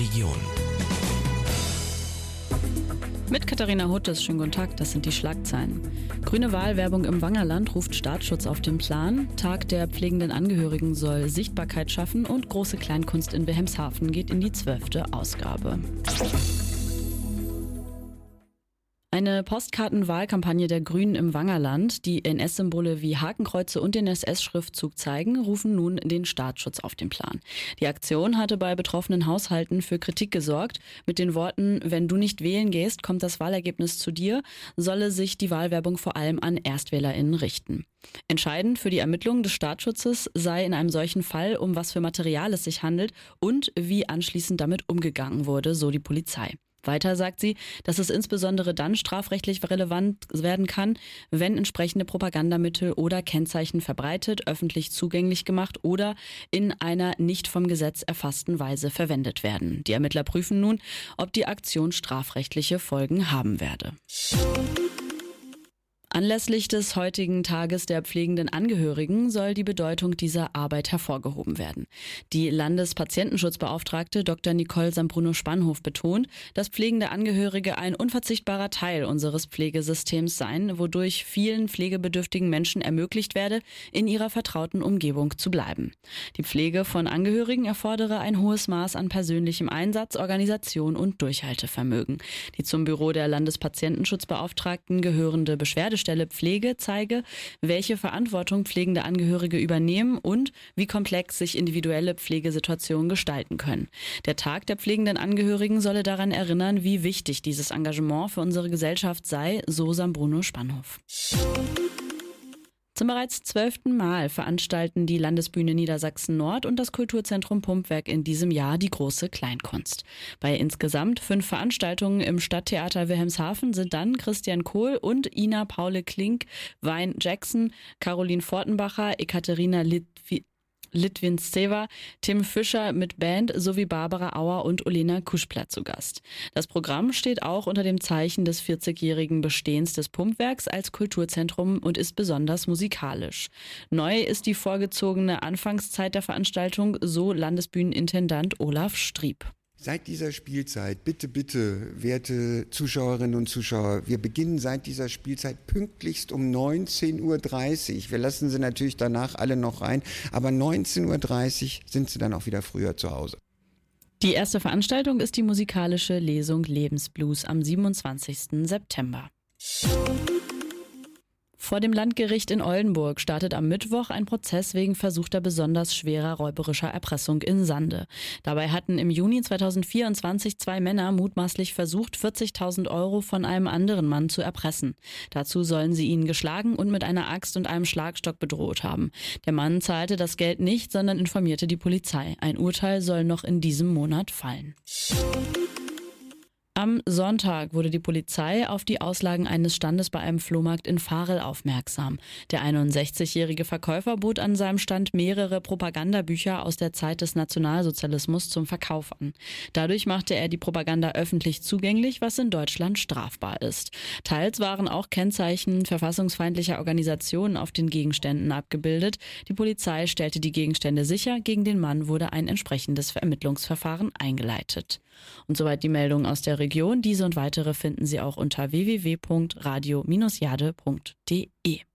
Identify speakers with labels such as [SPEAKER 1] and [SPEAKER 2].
[SPEAKER 1] Region.
[SPEAKER 2] Mit Katharina Huttes, schönen guten Tag, das sind die Schlagzeilen. Grüne Wahlwerbung im Wangerland ruft Staatsschutz auf den Plan. Tag der pflegenden Angehörigen soll Sichtbarkeit schaffen und große Kleinkunst in Wilhelmshaven geht in die 12. Ausgabe. Eine Postkartenwahlkampagne der Grünen im Wangerland, die NS-Symbole wie Hakenkreuze und den SS-Schriftzug zeigen, rufen nun den Staatsschutz auf den Plan. Die Aktion hatte bei betroffenen Haushalten für Kritik gesorgt. Mit den Worten, wenn du nicht wählen gehst, kommt das Wahlergebnis zu dir, solle sich die Wahlwerbung vor allem an ErstwählerInnen richten. Entscheidend für die Ermittlungen des Staatsschutzes sei in einem solchen Fall, um was für Material es sich handelt und wie anschließend damit umgegangen wurde, so die Polizei. Weiter sagt sie, dass es insbesondere dann strafrechtlich relevant werden kann, wenn entsprechende Propagandamittel oder Kennzeichen verbreitet, öffentlich zugänglich gemacht oder in einer nicht vom Gesetz erfassten Weise verwendet werden. Die Ermittler prüfen nun, ob die Aktion strafrechtliche Folgen haben werde. Anlässlich des heutigen Tages der pflegenden Angehörigen soll die Bedeutung dieser Arbeit hervorgehoben werden. Die Landespatientenschutzbeauftragte Dr. Nicole Sambruno-Spannhof betont, dass pflegende Angehörige ein unverzichtbarer Teil unseres Pflegesystems seien, wodurch vielen pflegebedürftigen Menschen ermöglicht werde, in ihrer vertrauten Umgebung zu bleiben. Die Pflege von Angehörigen erfordere ein hohes Maß an persönlichem Einsatz, Organisation und Durchhaltevermögen. Die zum Büro der Landespatientenschutzbeauftragten gehörende Beschwerdestelle Pflege zeige, welche Verantwortung pflegende Angehörige übernehmen und wie komplex sich individuelle Pflegesituationen gestalten können. Der Tag der pflegenden Angehörigen solle daran erinnern, wie wichtig dieses Engagement für unsere Gesellschaft sei, so Sambruno-Spannhof. Zum bereits 12. Mal veranstalten die Landesbühne Niedersachsen Nord und das Kulturzentrum Pumpwerk in diesem Jahr die große Kleinkunst. Bei insgesamt 5 Veranstaltungen im Stadttheater Wilhelmshaven sind dann Christian Kohl und Ina Paule Klink, Wayne Jackson, Caroline Fortenbacher, Ekaterina Litwintseva, Tim Fischer mit Band sowie Barbara Auer und Olena Kuschpla zu Gast. Das Programm steht auch unter dem Zeichen des 40-jährigen Bestehens des Pumpwerks als Kulturzentrum und ist besonders musikalisch. Neu ist die vorgezogene Anfangszeit der Veranstaltung, so Landesbühnenintendant Olaf Strieb.
[SPEAKER 3] Seit dieser Spielzeit, bitte, werte Zuschauerinnen und Zuschauer, wir beginnen seit dieser Spielzeit pünktlichst um 19:30 Uhr. Wir lassen sie natürlich danach alle noch rein, aber 19:30 Uhr sind sie dann auch wieder früher zu Hause.
[SPEAKER 2] Die erste Veranstaltung ist die musikalische Lesung Lebensblues am 27. September. Vor dem Landgericht in Oldenburg startet am Mittwoch ein Prozess wegen versuchter besonders schwerer räuberischer Erpressung in Sande. Dabei hatten im Juni 2024 2 Männer mutmaßlich versucht, 40.000 € von einem anderen Mann zu erpressen. Dazu sollen sie ihn geschlagen und mit einer Axt und einem Schlagstock bedroht haben. Der Mann zahlte das Geld nicht, sondern informierte die Polizei. Ein Urteil soll noch in diesem Monat fallen. Am Sonntag wurde die Polizei auf die Auslagen eines Standes bei einem Flohmarkt in Varel aufmerksam. Der 61-jährige Verkäufer bot an seinem Stand mehrere Propagandabücher aus der Zeit des Nationalsozialismus zum Verkauf an. Dadurch machte er die Propaganda öffentlich zugänglich, was in Deutschland strafbar ist. Teils waren auch Kennzeichen verfassungsfeindlicher Organisationen auf den Gegenständen abgebildet. Die Polizei stellte die Gegenstände sicher. Gegen den Mann wurde ein entsprechendes Ermittlungsverfahren eingeleitet. Und soweit die Meldung aus der Region. Diese und weitere finden Sie auch unter www.radio-jade.de.